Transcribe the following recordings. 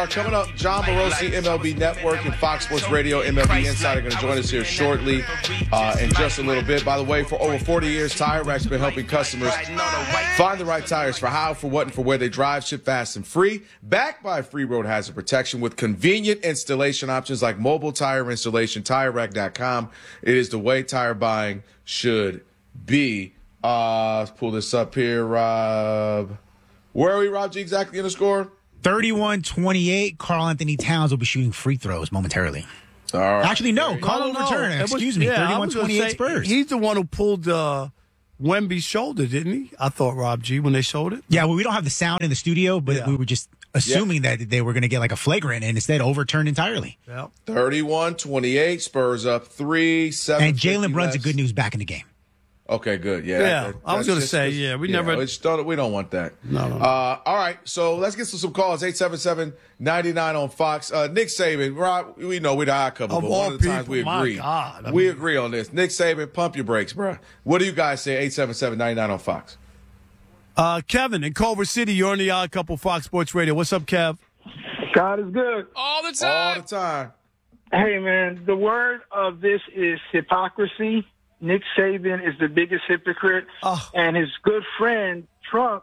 Coming up, John Morosi, MLB Network, and Fox Sports Radio, MLB Insider, going to join us here shortly in just a little bit. By the way, for over 40 years, Tire Rack's been helping customers find the right tires for how, for what, and for where they drive, ship fast and free. Backed by free road hazard protection with convenient installation options like mobile tire installation, TireRack.com. It is the way tire buying should be. Let's pull this up here, Rob. Where are we, Rob G, exactly in the score? 31-28. Karl Anthony Towns will be shooting free throws momentarily. All right. Actually, no. Karl will return. Excuse me. 31-28 Spurs. He's the one who pulled Wemby's shoulder, didn't he? I thought, Rob G, when they showed it. Yeah, well, we don't have the sound in the studio, but we were just assuming that they were going to get like a flagrant and instead overturned entirely. Yep. 31-28. Spurs up 3. 7. And Jalen Brunn's a good news back in the game. Okay, good. Yeah, I was going to say, we never. We don't want that. No. All right, so let's get to some calls. 877-99 on Fox. Nick Saban, Rob, we know we're the odd couple, but one of the times we agree. We agree on this. Nick Saban, pump your brakes, bro. What do you guys say? 877-99 on Fox. Kevin in Culver City, you're on the Odd Couple Fox Sports Radio. What's up, Kev? God is good. All the time. All the time. Hey, man, the word of this is hypocrisy. Nick Saban is the biggest hypocrite, and his good friend Trump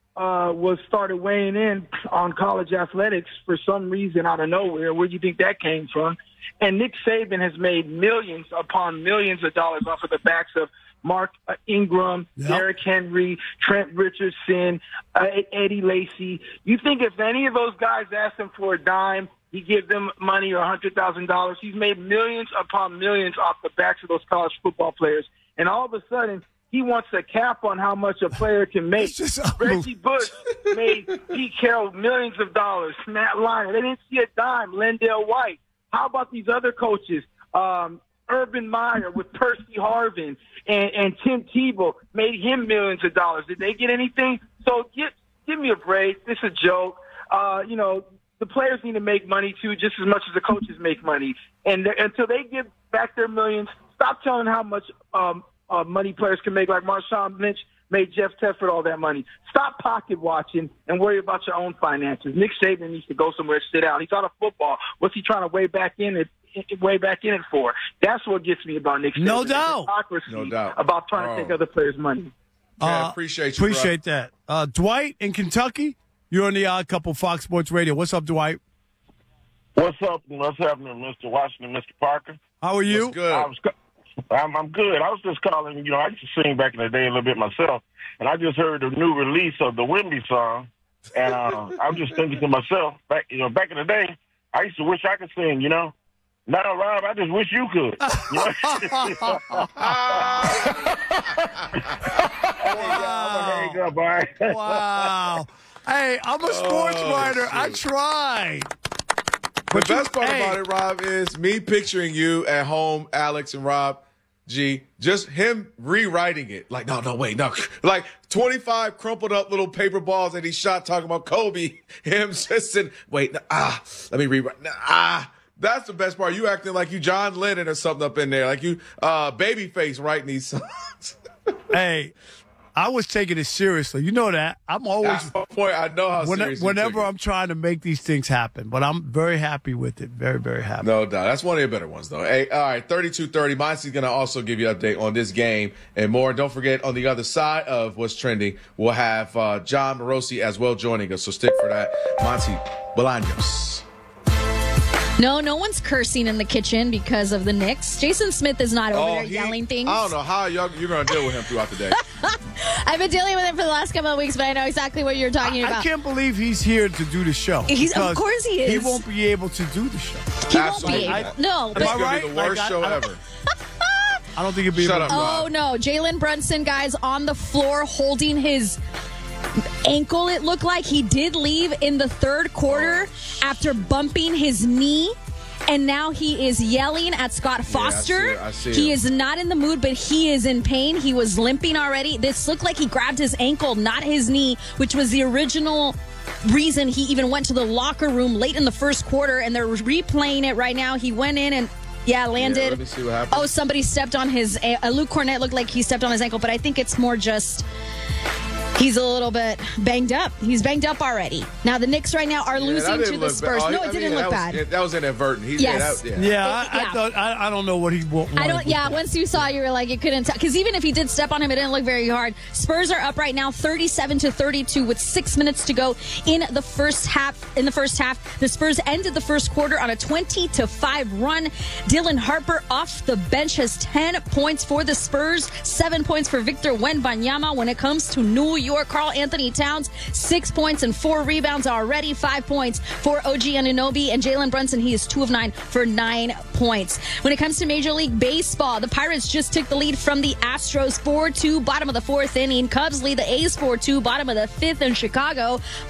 started weighing in on college athletics for some reason out of nowhere. Where do you think that came from? And Nick Saban has made millions upon millions of dollars off of the backs of Mark Ingram, Derrick Henry, Trent Richardson, Eddie Lacy. You think if any of those guys asked him for a dime, he give them money or $100,000. He's made millions upon millions off the backs of those college football players. And all of a sudden, he wants a cap on how much a player can make. Reggie Bush made Pete Carroll millions of dollars. Matt Lyon, they didn't see a dime. Lendale White. How about these other coaches? Urban Meyer with Percy Harvin and Tim Tebow made him millions of dollars. Did they get anything? So give me a break. This is a joke. The players need to make money, too, just as much as the coaches make money. And until they give back their millions, stop telling how much money players can make, like Marshawn Lynch made Jeff Tedford all that money. Stop pocket watching and worry about your own finances. Nick Saban needs to go somewhere, sit out. He's out of football. What's he trying to weigh back in it for? That's what gets me about Nick Saban. No doubt. Hypocrisy about trying to take other players' money. Appreciate you, Appreciate that. Dwight in Kentucky, you're on the Odd Couple Fox Sports Radio. What's up, Dwight? What's up? What's happening, Mr. Washington, Mr. Parker? How are you? What's good? I'm good. I was just calling. I used to sing back in the day a little bit myself, and I just heard the new release of the Wemby song, and I'm just thinking to myself, back in the day, I used to wish I could sing. Now, Rob, I just wish you could. Wow. Hey, I'm a sports writer. Shoot. I tried. The best part about it, Rob, is me picturing you at home, Alex and Rob G, just him rewriting it. Like, no, wait, no. Like 25 crumpled up little paper balls that he shot talking about Kobe. Him just saying, wait, let me rewrite. That's the best part. You acting like you John Lennon or something up in there. Like you Babyface writing these songs. Hey, I was taking it seriously. You know that. I'm always. That's my point. I know how serious whenever I'm trying to make these things happen, but I'm very happy with it. Very, very happy. No doubt. That's one of the better ones, though. Hey, all right, 32-30. Monty's going to also give you an update on this game and more. Don't forget, on the other side of what's trending, we'll have John Morosi as well joining us, so stick for that. Monty Bolaños. No one's cursing in the kitchen because of the Knicks. Jason Smith is not over there yelling things. I don't know how you're going to deal with him throughout the day. I've been dealing with him for the last couple of weeks, but I know exactly what you're talking about. I can't believe he's here to do the show. Of course he is. He won't be able to do the show. He won't be able. No. It's going to be the worst show ever. I don't think it'd be able to. Shut up, Oh, no. Jalen Brunson, guys, on the floor holding his ankle, it looked like. He did leave in the third quarter after bumping his knee. And now he is yelling at Scott Foster. Yeah, I see he him. is not in the mood, but he is in pain. He was limping already. This looked like he grabbed his ankle, not his knee, which was the original reason he even went to the locker room late in the first quarter. And they're replaying it right now. He went in and, landed. Yeah, let me see what happened. Oh, somebody stepped on his Luke Cornett looked like he stepped on his ankle, but I think it's more just He's a little bit banged up. He's banged up already. Now, the Knicks right now are losing to the Spurs. No, it didn't look bad. That was inadvertent. Yes. I thought, I don't know what he wanted. Once you saw, you were like, you couldn't tell. Because even if he did step on him, it didn't look very hard. Spurs are up right now 37-32 with 6 minutes to go in the first half. The Spurs ended the first quarter on a 20-5 run. Dylan Harper off the bench has 10 points for the Spurs, 7 points for Victor Wembanyama. When it comes to New York, Karl Anthony Towns, 6 points and 4 rebounds already, 5 points for OG Anunoby, and Jalen Brunson, he is 2 of 9 for 9 points. When it comes to Major League Baseball, the Pirates just took the lead from the Astros 4-2, bottom of the 4th inning. Cubs lead the A's 4-2, bottom of the 5th in Chicago.